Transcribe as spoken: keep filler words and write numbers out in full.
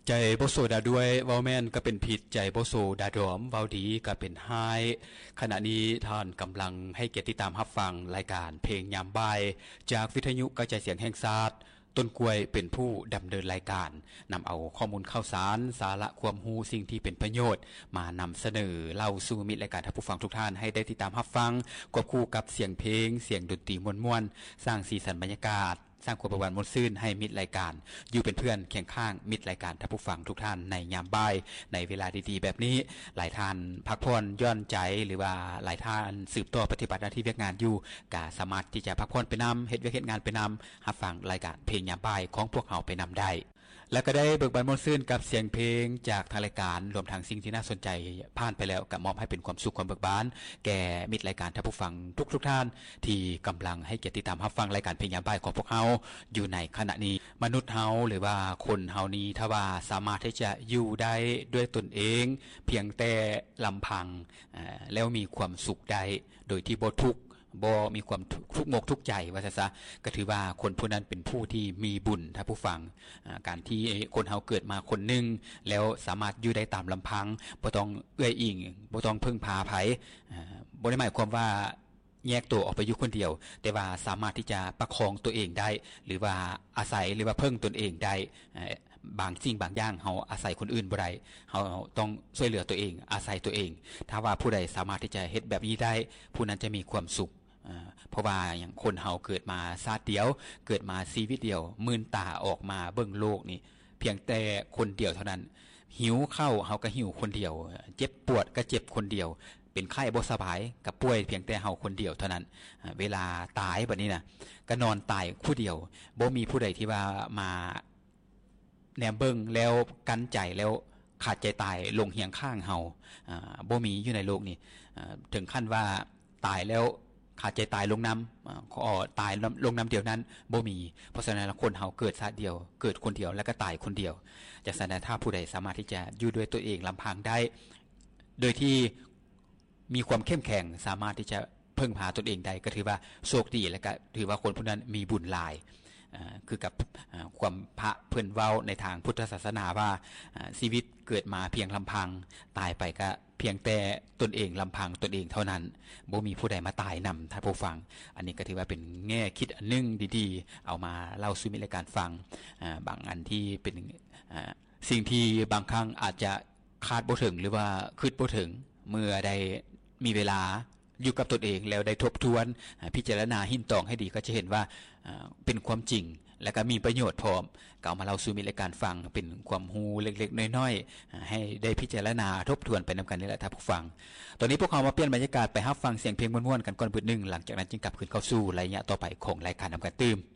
ใจบ่โซดาด้วยเว้าแม่นก็เป็นผิดใจบ่โซดาดอมเว้าดีก็เป็นไห้ขณะนี้ท่านกำลังให้เกียรติติดตามรับฟังรายการเพลงยามบ่ายจากวิทยุกระจายเสียงแห่งชาติต้นกล้วยเป็นผู้ดำเนินรายการนำเอาข้อมูลข่าวสารสาระความรู้สิ่งที่เป็นประโยชน์มานำเสนอเล่าสู่มิตรรายการท่านผู้ฟังทุกท่านให้ได้ติดตามรับฟังควบคู่กับเสียงเพลงเสียงดนตรีม่วนๆสร้างสีสันบรรยากาศสร้างความประวัติมนต์ซื่นให้มิตรรายการอยู่เป็นเพื่อนเคียงข้างมิตรรายการท่านผู้ฟังทุกท่านในยามบ่ายในเวลาดีๆแบบนี้หลายท่านพักผ่อนย่อนใจหรือว่าหลายท่านสืบต่อปฏิบัติหน้าที่เวียกงานอยู่ก็สามารถที่จะพักผ่อนไปนำเฮ็ดเวียกเฮ็ดงานไปนำรับฟังรายการเพลงยามบ่ายของพวกเราไปนำได้แล้วก็ได้เบิกบานมนต์ซื่นกับเสียงเพลงจากทางรายการรวมทั้งสิ่งที่น่าสนใจผ่านไปแล้วก็มอบให้เป็นความสุขความเบิกบานแก่มิตรรายการท่านผู้ฟังทุกๆ ท่านที่กำลังให้เกียรติติดตามรับฟังรายการเพลงยามบ่ายของพวกเราอยู่ในขณะนี้มนุษย์เฮาหรือว่าคนเฮานี้ถ้าว่าสามารถที่จะอยู่ได้ด้วยตนเองเพียงแต่ลำพังแล้วมีความสุขได้โดยที่บ่ทุกข์บ่มีความทุกข์มกทุกข์ใจว่าซะซะก็ถือว่าคนผู้นั้นเป็นผู้ที่มีบุญถ้าผู้ฟังการที่คนเฮาเกิดมาคนนึงแล้วสามารถอยู่ได้ตามลำพังบ่ต้องเอื้ออิงบ่ต้องพึ่งพาไผบ่ได้หมายความว่าแยกตัวออกไปอยู่คนเดียวแต่ว่าสามารถที่จะประคองตัวเองได้หรือว่าอาศัยหรือว่าพึ่งตนเองได้บางสิ่งบางอย่างเฮาอาศัยคนอื่นบ่ได้เฮาต้องช่วยเหลือตัวเองอาศัยตัวเองถ้าว่าผู้ใดสามารถที่จะเฮ็ดแบบนี้ได้ผู้นั้นจะมีความสุขเพราะว่าอย่างคนเฮาเกิดมาชาติเดียวเกิดมาชีวิตเดียวมื่นตาออกมาเบิ่งโลกนี่เพียงแต่คนเดียวเท่านั้นหิวข้าวเฮาก็หิวคนเดียวเจ็บปวดก็เจ็บคนเดียวเป็นไข้บ่สบายก็ป่วยเพียงแต่เฮาคนเดียวเท่านั้นเวลาตายบัดนี้น่ะก็นอนตายผู้เดียวบ่มีผู้ใดที่ว่ามาแนมเบิ่งแล้วกันใจแล้วขาดใจตายลงเฮียงข้างเฮาอ่าบ่มีอยู่ในโลกนี้ถึงขั้นว่าตายแล้วขาดใจตายลงน้ำขอตายลงน้ำเดียวนั้นบ่มีเพราะฉะนั้นคนเฮาเกิดชาติเดียวเกิดคนเดียวแล้วก็ตายคนเดียวจากนั้นถ้าผู้ใดสามารถที่จะอยู่ด้วยตัวเองลำพังได้โดยที่มีความเข้มแข็งสามารถที่จะพึ่งพาตนเองได้ก็ถือว่าโชคดีและก็ถือว่าคนผู้นั้นมีบุญหลายคือกับความพระเพิ่นเว้าในทางพุทธศาสนาว่าชีวิตเกิดมาเพียงลำพังตายไปก็เพียงแต่ตนเองลำพังตนเองเท่านั้นบ่มีผู้ใดมาตายนำถ้าผู้ฟังอันนี้ก็ถือว่าเป็นแง่คิดอันนึงดีๆเอามาเล่าสู่มิตรรายการฟังบางอันที่เป็นสิ่งที่บางครั้งอาจจะคาดบ่ถึงหรือว่าคิดบ่ถึงเมื่อได้มีเวลาอยู่กับตนเองแล้วได้ทบทวนพิจารณาหินตองให้ดีก็จะเห็นว่าเป็นความจริงและก็มีประโยชน์พร้อมก็เอามาเล่าสู่มิตรรายการฟังเป็นความรู้เล็กๆน้อยๆให้ได้พิจารณาทบทวนไปนำกันนี่แหละท่านผู้ฟังตอนนี้พวกเรามาเปลี่ยนบรรยากาศไปรับฟังเสียงเพลงม่วนๆกันก่อนเบิดนึงหลังจากนั้นจึงกลับคืนเข้าสู่ระยะต่อไปของรายการนำกันตื่ม